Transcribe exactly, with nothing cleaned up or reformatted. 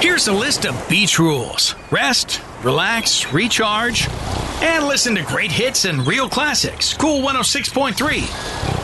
Here's a list of beach rules. Rest, relax, recharge, and listen to great hits and real classics. Cool one oh six point three.